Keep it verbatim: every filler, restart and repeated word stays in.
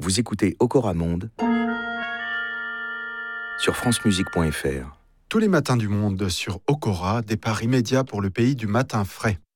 Vous écoutez Okora Monde sur francemusique point f r. Tous les matins du monde sur Okora, départ immédiat pour le pays du matin frais.